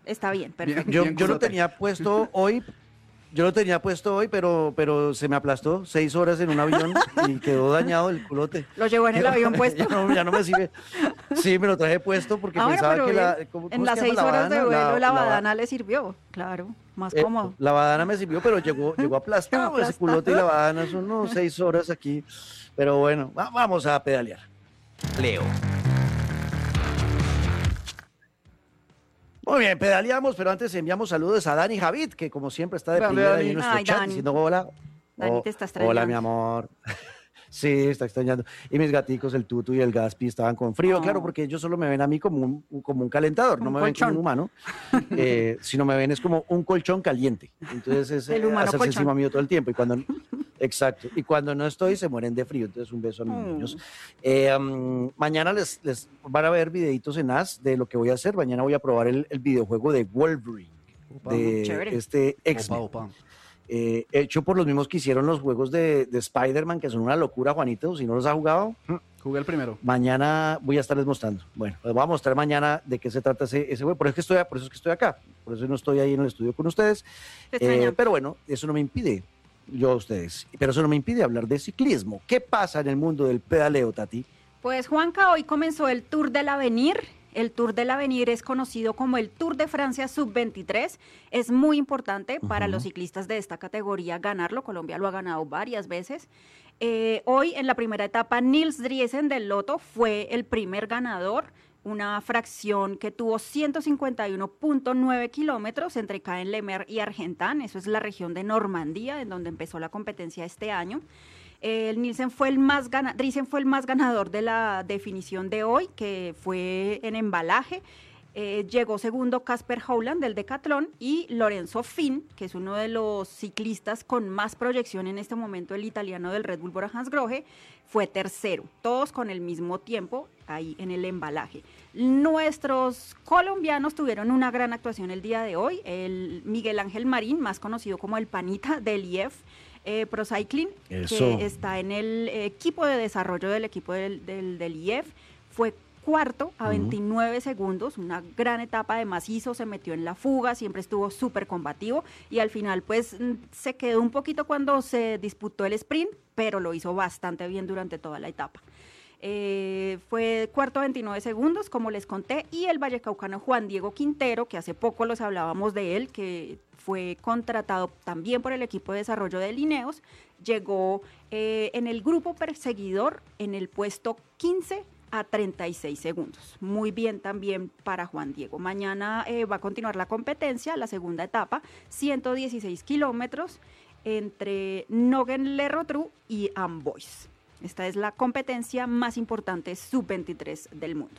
Está bien, perfecto. Yo lo tenía puesto hoy. Yo lo tenía puesto hoy, pero se me aplastó 6 horas en un avión y quedó dañado el culote. ¿Lo llevó en el avión puesto? Ya no me sirve. Sí, me lo traje puesto porque Bueno, pensaba pero que bien. ¿cómo En se las llama? 6 horas de vuelo la ba- badana le sirvió, claro, más cómodo. La badana me sirvió, pero llegó aplastado ese culote y la badana. Son unos 6 horas aquí. Pero bueno, vamos a pedalear. Leo. Muy bien, pedaleamos, pero antes enviamos saludos a Dani Javid, que como siempre está de Grande, primera Dani. ahí en nuestro Ay, chat Dani. diciendo hola. Dani te está extrañando. Hola, mi amor. Sí, está extrañando. Y mis gaticos, el Tutu y el Gaspi, estaban con frío, Oh. claro, porque ellos solo me ven a mí como un calentador, no Un me ven como colchón. un humano, sino me ven es como un colchón caliente. Entonces es El humano hacerse colchón. encima mío todo el tiempo. Exacto. Y cuando no estoy, se mueren de frío. Entonces, un beso a mis niños. Mañana les van a ver videitos en As de lo que voy a hacer. Mañana voy a probar el videojuego de Wolverine, de Chévere. este X-Men. Opa. Hecho por los mismos que hicieron los juegos de Spider-Man, que son una locura, Juanito, si no los ha jugado. Jugué el primero. Mañana voy a estarles mostrando. Bueno, les voy a mostrar mañana de qué se trata ese juego. Por eso es que estoy acá. Por eso no estoy ahí en el estudio con ustedes. Te extrañan. Pero bueno, eso no me impide, yo a ustedes, pero eso no me impide hablar de ciclismo. ¿Qué pasa en el mundo del pedaleo, Tati? Pues Juanca, hoy comenzó el Tour del Avenir. El Tour del Avenir es conocido como el Tour de Francia Sub-23. Es muy importante para los ciclistas de esta categoría ganarlo. Colombia lo ha ganado varias veces. Hoy en la primera etapa, Nils Driesen del Lotto fue el primer ganador. Una fracción que tuvo 151.9 kilómetros entre Caen-le-Mer y Argentan. Eso es la región de Normandía, en donde empezó la competencia este año. Driesen fue el más ganador de la definición de hoy, que fue en embalaje. Llegó segundo Casper Howland del Decathlon y Lorenzo Finn, que es uno de los ciclistas con más proyección en este momento, el italiano del Red Bull Bora Hansgrohe, fue tercero, todos con el mismo tiempo ahí en el embalaje. Nuestros colombianos tuvieron una gran actuación el día de hoy. El Miguel Ángel Marín, más conocido como el Panita del IEF Pro Cycling, que está en el equipo de desarrollo del equipo del IEF, fue cuarto a 29 segundos, una gran etapa, además se metió en la fuga, siempre estuvo súper combativo y al final pues se quedó un poquito cuando se disputó el sprint, pero lo hizo bastante bien durante toda la etapa. Fue cuarto a 29 segundos, como les conté, y el vallecaucano Juan Diego Quintero, que hace poco los hablábamos de él, que fue contratado también por el equipo de desarrollo de Lineos, llegó en el grupo perseguidor en el puesto 15 a 36 segundos. Muy bien también para Juan Diego. Mañana va a continuar la competencia, la segunda etapa, 116 kilómetros entre Nogent-le-Rotrou y Amboise. Esta es la competencia más importante sub-23 del mundo.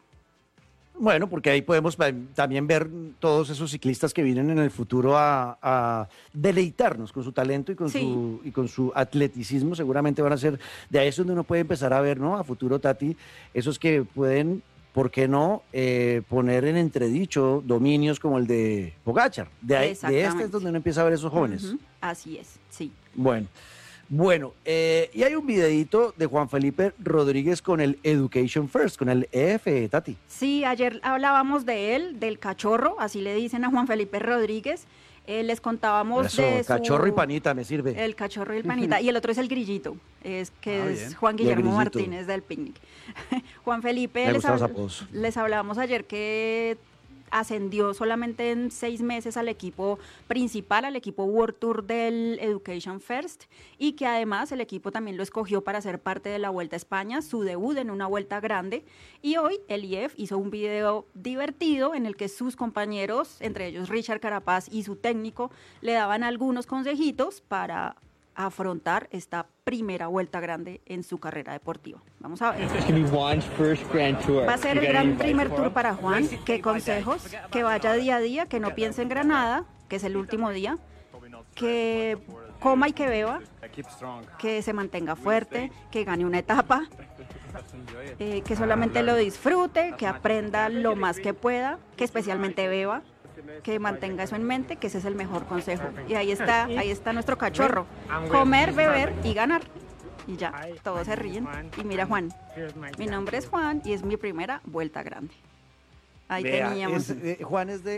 Bueno, porque ahí podemos también ver todos esos ciclistas que vienen en el futuro a deleitarnos con su talento y con su atleticismo. Seguramente van a ser, de ahí es donde uno puede empezar a ver, ¿no? A futuro, Tati, esos que pueden, ¿por qué no?, poner en entredicho dominios como el de Pogačar. De este es donde uno empieza a ver esos jóvenes. Así es, sí. Bueno, y hay un videíto de Juan Felipe Rodríguez con el Education First, con el EF, Tati. Sí, ayer hablábamos de él, del cachorro, así le dicen a Juan Felipe Rodríguez. Les contábamos de cachorro y panita, me sirve. El cachorro y el panita, y el otro es el grillito, es Juan Guillermo Martínez del Picnic. Juan Felipe, les hablábamos ayer que ascendió solamente en 6 meses al equipo principal, al equipo World Tour del Education First, y que además el equipo también lo escogió para ser parte de la Vuelta a España, su debut en una vuelta grande, y hoy el IEF hizo un video divertido en el que sus compañeros, entre ellos Richard Carapaz y su técnico, le daban algunos consejitos para afrontar esta primera vuelta grande en su carrera deportiva. Vamos a ver. Va a ser el gran primer tour para Juan. ¿Qué consejos? Que vaya día a día, que no piense en Granada, que es el último día, que coma y que beba, que se mantenga fuerte, que gane una etapa, que solamente lo disfrute, que aprenda lo más que pueda, que especialmente beba, que mantenga eso en mente, que ese es el mejor consejo. Y ahí está nuestro cachorro. Comer, beber y ganar. Y ya, todos se ríen. Y mira, Juan, mi nombre es Juan y es mi primera vuelta grande. Ahí teníamos. Juan es de